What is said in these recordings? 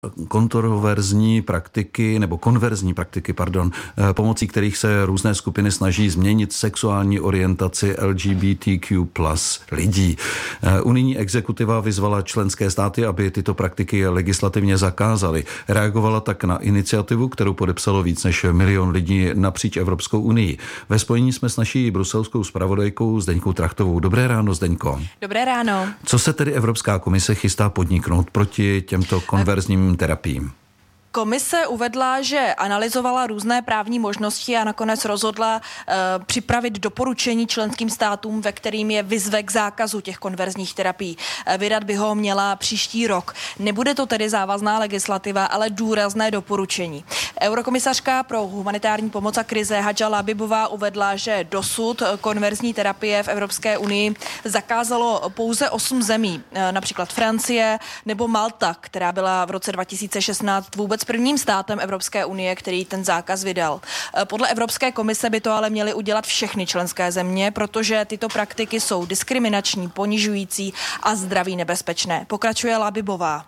kontroverzní praktiky, nebo konverzní praktiky, pomocí kterých se různé skupiny snaží změnit sexuální orientaci LGBTQ+ lidí. Unijní exekutiva vyzvala členské státy, aby tyto praktiky legislativně zakázaly. Reagovala tak na iniciativu, kterou podepsalo víc než 1 milion lidí napříč Evropskou unii. Ve spojení jsme s naší bruselskou zpravodajkou Zdeňkou Trachtovou. Dobré ráno, Zdeňko. Dobré ráno. Co se tedy Evropská komise chystá podniknout proti těmto konverzním terapiím? Komise uvedla, že analyzovala různé právní možnosti a nakonec rozhodla připravit doporučení členským státům, ve kterým je vyzve k zákazu těch konverzních terapií. Vydat by ho měla příští rok. Nebude to tedy závazná legislativa, ale důrazné doporučení. Eurokomisařka pro humanitární pomoc a krize Hadža Lahbibová uvedla, že dosud konverzní terapie v Evropské unii zakázalo pouze 8 zemí, například Francie nebo Malta, která byla v roce 2016 vůbec prvním státem Evropské unie, který ten zákaz vydal. Podle Evropské komise by to ale měly udělat všechny členské země, protože tyto praktiky jsou diskriminační, ponižující a zdraví nebezpečné. Pokračuje Lahbibová.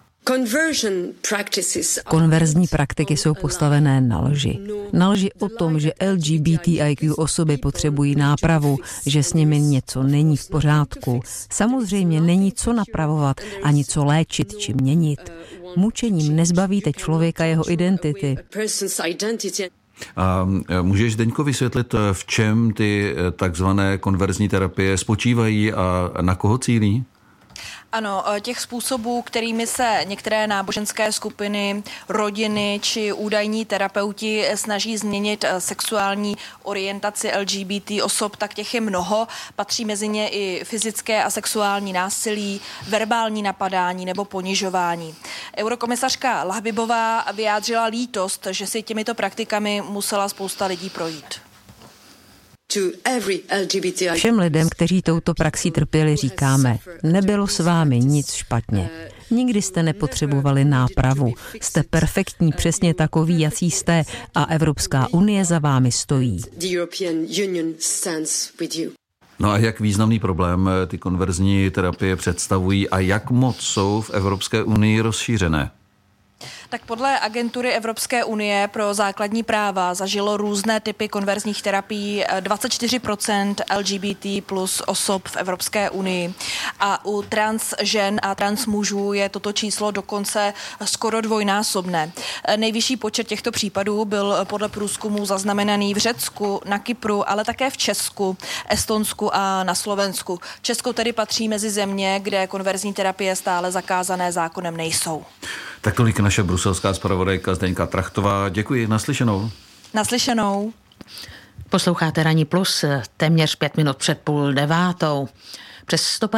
Konverzní praktiky jsou postavené na lži. Na lži o tom, že LGBTIQ osoby potřebují nápravu, že s nimi něco není v pořádku. Samozřejmě není co napravovat, ani co léčit či měnit. Mučením nezbavíte člověka jeho identity. A můžeš, Zdeňko, vysvětlit, v čem ty takzvané konverzní terapie spočívají a na koho cílí? Ano, těch způsobů, kterými se některé náboženské skupiny, rodiny či údajní terapeuti snaží změnit sexuální orientaci LGBT osob, tak těch je mnoho. Patří mezi ně i fyzické a sexuální násilí, verbální napadání nebo ponižování. Eurokomisařka Lahbibová vyjádřila lítost, že si těmito praktikami musela spousta lidí projít. Všem lidem, kteří touto praxí trpěli, říkáme, nebylo s vámi nic špatně. Nikdy jste nepotřebovali nápravu. Jste perfektní, přesně takový, jací jste, a Evropská unie za vámi stojí. No a jak významný problém ty konverzní terapie představují a jak moc jsou v Evropské unii rozšířené? Tak podle agentury Evropské unie pro základní práva zažilo různé typy konverzních terapií 24% LGBT plus osob v Evropské unii. A u trans žen a trans mužů je toto číslo dokonce skoro dvojnásobné. Nejvyšší počet těchto případů byl podle průzkumu zaznamenaný v Řecku, na Kypru, ale také v Česku, Estonsku a na Slovensku. Česko tedy patří mezi země, kde konverzní terapie stále zakázané zákonem nejsou. Tak tolik naše bruselská zpravodajka Zdeňka Trachtová. Děkuji, naslyšenou. Naslyšenou. Posloucháte Ranní plus, téměř 5 minut před 8:30. Přes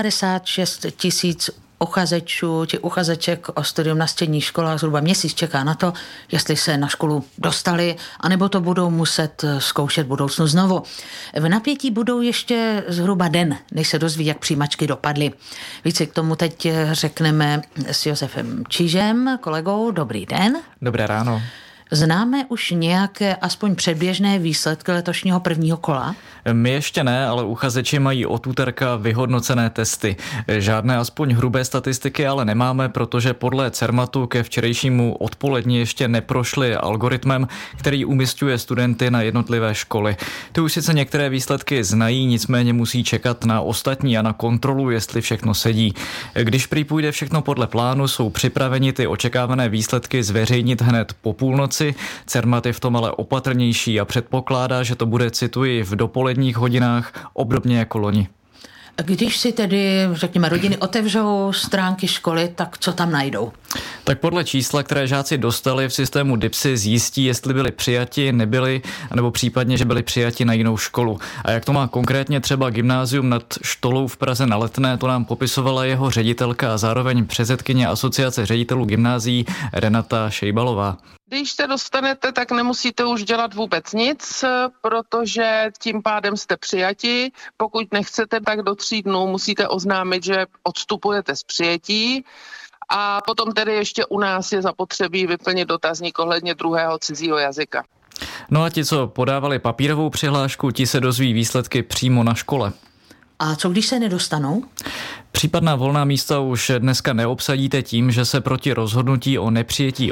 156 000 uchazečů či uchazeček o studium na středních školách zhruba měsíc čeká na to, jestli se na školu dostali, anebo to budou muset zkoušet v budoucnu znovu. V napětí budou ještě zhruba den, než se dozví, jak přijímačky dopadly. Více k tomu teď řekneme s Josefem Čížem, kolegou. Dobrý den. Dobré ráno. Známe už nějaké aspoň předběžné výsledky letošního prvního kola? My ještě ne, ale uchazeči mají od úterka vyhodnocené testy. Žádné aspoň hrubé statistiky ale nemáme, protože podle Cermatu ke včerejšímu odpolední ještě neprošli algoritmem, který umisťuje studenty na jednotlivé školy. Ty už sice některé výsledky znají, nicméně musí čekat na ostatní a na kontrolu, jestli všechno sedí. Když prý půjde všechno podle plánu, jsou připraveni ty očekávané výsledky zveřejnit hned po půlnoci. Cermat je v tom ale opatrnější a předpokládá, že to bude, cituji, v dopoledních hodinách, obdobně jako loni. Když si tedy, řekněme, rodiny otevřou stránky školy, tak co tam najdou? Tak podle čísla, které žáci dostali v systému DIPSy, zjistí, jestli byli přijati, nebyli, nebo případně, že byli přijati na jinou školu. A jak to má konkrétně třeba gymnázium nad Štolou v Praze na Letné, to nám popisovala jeho ředitelka a zároveň předsedkyně Asociace ředitelů gymnázií Renata Šejbalová. Když se dostanete, tak nemusíte už dělat vůbec nic, protože tím pádem jste přijati. Pokud nechcete, tak do 3 dnů musíte oznámit, že odstupujete z přijetí. A potom tedy ještě u nás je zapotřebí vyplnit dotazník ohledně druhého cizího jazyka. No a ti, co podávali papírovou přihlášku, ti se dozví výsledky přímo na škole. A co když se nedostanou? Případná volná místa už dneska neobsadíte tím, že se proti rozhodnutí o nepřijetí